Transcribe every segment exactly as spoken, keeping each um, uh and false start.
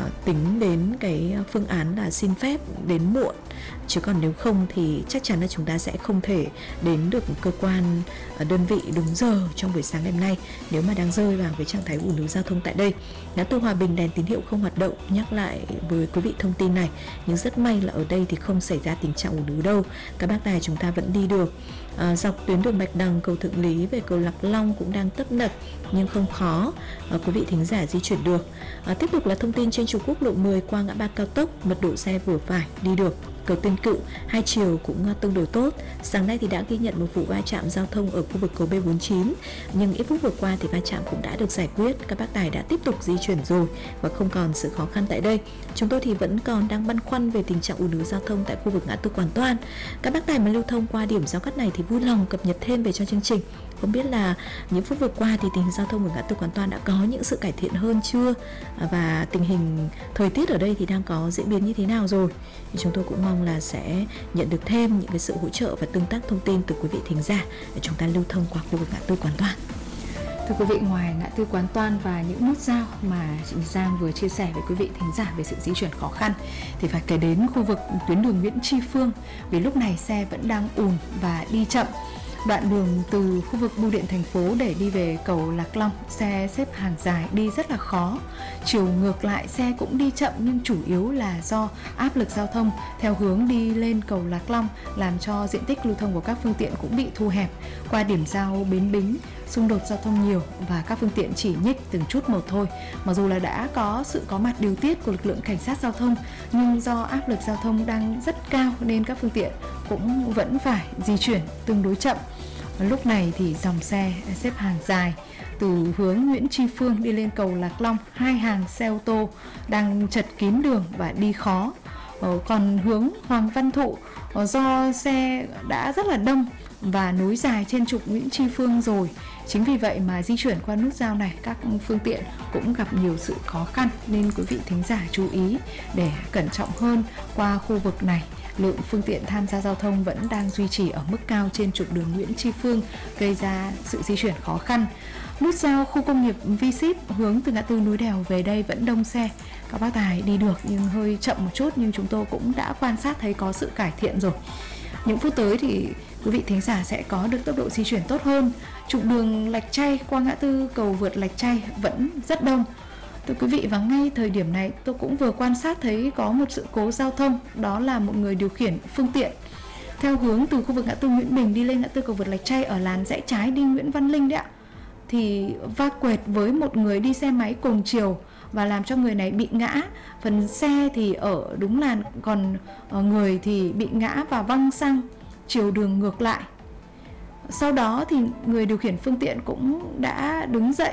tính đến cái phương án là xin phép đến muộn, chứ còn nếu không thì chắc chắn là chúng ta sẽ không thể đến được cơ quan đơn vị đúng giờ trong buổi sáng ngày hôm nay nếu mà đang rơi vào cái trạng thái ùn ứ giao thông tại đây. Ngã tư Hòa Bình đèn tín hiệu không hoạt động, nhắc lại với quý vị thông tin này, nhưng rất may là ở đây thì không xảy ra tình trạng ùn ứ đâu, các bác tài chúng ta vẫn đi được. À, dọc tuyến đường Bạch Đằng, cầu Thượng Lý về cầu Lạc Long cũng đang tấp nập nhưng không khó, à, quý vị thính giả di chuyển được. À, tiếp tục là thông tin trên trục quốc lộ mười qua ngã ba cao tốc, mật độ xe vừa phải đi được. Cầu Tiên Cựu hai chiều cũng tương đối tốt. Sáng nay thì đã ghi nhận một vụ va chạm giao thông ở khu vực cầu B bốn mươi chín, nhưng ít phút vừa qua thì va chạm cũng đã được giải quyết. Các bác tài đã tiếp tục di chuyển rồi và không còn sự khó khăn tại đây. Chúng tôi thì vẫn còn đang băn khoăn về tình trạng ùn ứ giao thông tại khu vực ngã tư Quản Toan. Các bác tài mà lưu thông qua điểm giao cắt này thì vui lòng cập nhật thêm về cho chương trình. Không biết là những phút vừa qua thì tình hình giao thông ở ngã tư Quản Toan đã có những sự cải thiện hơn chưa, và tình hình thời tiết ở đây thì đang có diễn biến như thế nào rồi. Thì chúng tôi cũng mong là sẽ nhận được thêm những cái sự hỗ trợ và tương tác thông tin từ quý vị thính giả để chúng ta lưu thông qua khu vực ngã tư Quản Toan. Thưa quý vị, ngoài ngã tư Quán Toan và những nút giao mà chị Giang vừa chia sẻ với quý vị thính giả về sự di chuyển khó khăn, thì phải kể đến khu vực tuyến đường Nguyễn Tri Phương, vì lúc này xe vẫn đang ùn và đi chậm. Đoạn đường từ khu vực bưu điện thành phố để đi về cầu Lạc Long, xe xếp hàng dài đi rất là khó. Chiều ngược lại xe cũng đi chậm, nhưng chủ yếu là do áp lực giao thông theo hướng đi lên cầu Lạc Long làm cho diện tích lưu thông của các phương tiện cũng bị thu hẹp. Qua điểm giao Bến Bính, xung đột giao thông nhiều và các phương tiện chỉ nhích từng chút một thôi. Mặc dù là đã có sự có mặt điều tiết của lực lượng cảnh sát giao thông, nhưng do áp lực giao thông đang rất cao nên các phương tiện cũng vẫn phải di chuyển tương đối chậm. Lúc này thì dòng xe xếp hàng dài từ hướng Nguyễn Tri Phương đi lên cầu Lạc Long, hai hàng xe ô tô đang chật kín đường và đi khó. Còn hướng Hoàng Văn Thụ, do xe đã rất là đông và nối dài trên trục Nguyễn Tri Phương rồi, chính vì vậy mà di chuyển qua nút giao này các phương tiện cũng gặp nhiều sự khó khăn, nên quý vị thính giả chú ý để cẩn trọng hơn qua khu vực này. Lượng phương tiện tham gia giao thông vẫn đang duy trì ở mức cao trên trục đường Nguyễn Tri Phương, gây ra sự di chuyển khó khăn. Nút giao khu công nghiệp V-Ship hướng từ ngã tư Núi Đèo về đây vẫn đông xe. Các bác tài đi được nhưng hơi chậm một chút, nhưng chúng tôi cũng đã quan sát thấy có sự cải thiện rồi. Những phút tới thì quý vị thính giả sẽ có được tốc độ di chuyển tốt hơn. Trục đường Lạch Tray qua ngã tư cầu vượt Lạch Tray vẫn rất đông. Thưa quý vị, và ngay thời điểm này tôi cũng vừa quan sát thấy có một sự cố giao thông, đó là một người điều khiển phương tiện theo hướng từ khu vực ngã tư Nguyễn Bình đi lên ngã tư cầu vượt Lạch Tray ở làn rẽ trái đi Nguyễn Văn Linh đấy ạ, thì va quệt với một người đi xe máy cùng chiều và làm cho người này bị ngã. Phần xe thì ở đúng làn, còn người thì bị ngã và văng sang chiều đường ngược lại. Sau đó thì người điều khiển phương tiện cũng đã đứng dậy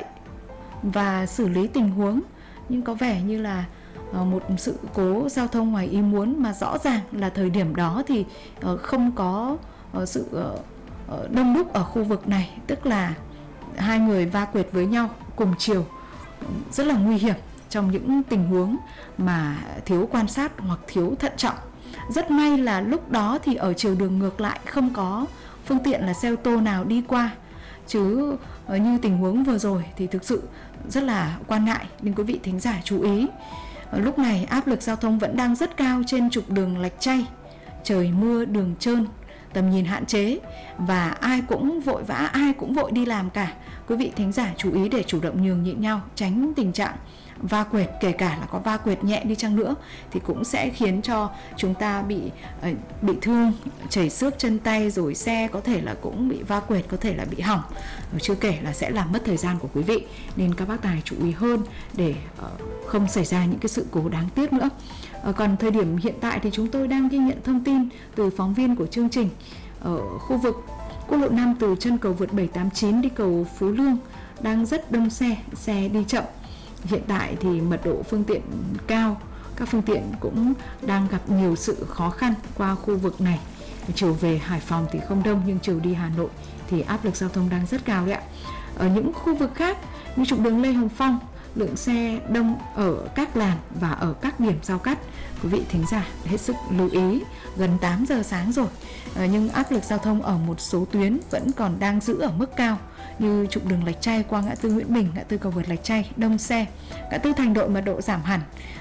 và xử lý tình huống, nhưng có vẻ như là một sự cố giao thông ngoài ý muốn, mà rõ ràng là thời điểm đó thì không có sự đông đúc ở khu vực này, tức là hai người va quệt với nhau cùng chiều, rất là nguy hiểm trong những tình huống mà thiếu quan sát hoặc thiếu thận trọng. Rất may là lúc đó thì ở chiều đường ngược lại không có phương tiện là xe ô tô nào đi qua, chứ như tình huống vừa rồi thì thực sự rất là quan ngại, nên quý vị thính giả chú ý. Lúc này áp lực giao thông vẫn đang rất cao trên trục đường Lạch Tray, trời mưa đường trơn, tầm nhìn hạn chế và ai cũng vội vã, ai cũng vội đi làm cả. Quý vị thính giả chú ý để chủ động nhường nhịn nhau, tránh tình trạng va quệt, kể cả là có va quệt nhẹ đi chăng nữa thì cũng sẽ khiến cho chúng ta bị bị thương, chảy xước chân tay, rồi xe có thể là cũng bị va quệt, có thể là bị hỏng, rồi chưa kể là sẽ làm mất thời gian của quý vị. Nên các bác tài chú ý hơn để không xảy ra những cái sự cố đáng tiếc nữa. Còn thời điểm hiện tại thì chúng tôi đang ghi nhận thông tin từ phóng viên của chương trình ở khu vực quốc lộ năm từ chân cầu vượt bảy tám chín đi cầu Phú Lương đang rất đông xe, xe đi chậm. Hiện tại thì mật độ phương tiện cao, các phương tiện cũng đang gặp nhiều sự khó khăn qua khu vực này. Chiều về Hải Phòng thì không đông, nhưng chiều đi Hà Nội thì áp lực giao thông đang rất cao đấy ạ. Ở những khu vực khác như trục đường Lê Hồng Phong, lượng xe đông ở các làn và ở các điểm giao cắt. Quý vị thính giả hết sức lưu ý, gần tám giờ sáng rồi, nhưng áp lực giao thông ở một số tuyến vẫn còn đang giữ ở mức cao, như trục đường Lạch Tray qua ngã tư Nguyễn Bình, ngã tư cầu vượt Lạch Tray đông xe, ngã tư Thành Đội mật độ giảm hẳn,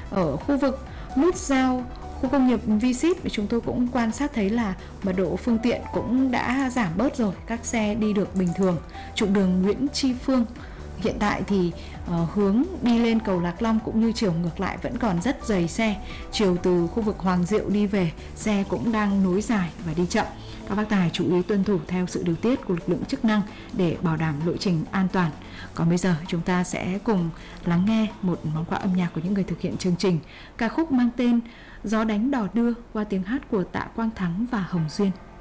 Ở khu vực nút giao khu công nghiệp V ship thì chúng tôi cũng quan sát thấy là mật độ phương tiện cũng đã giảm bớt rồi, các xe đi được bình thường. Trục đường Nguyễn Tri Phương hiện tại thì uh, hướng đi lên cầu Lạc Long cũng như chiều ngược lại vẫn còn rất dày xe. Chiều từ khu vực Hoàng Diệu đi về, xe cũng đang nối dài và đi chậm. Các bác tài chú ý tuân thủ theo sự điều tiết của lực lượng chức năng để bảo đảm lộ trình an toàn. Còn bây giờ chúng ta sẽ cùng lắng nghe một món quà âm nhạc của những người thực hiện chương trình. Ca khúc mang tên Gió đánh đò đưa qua tiếng hát của Tạ Quang Thắng và Hồng Duyên.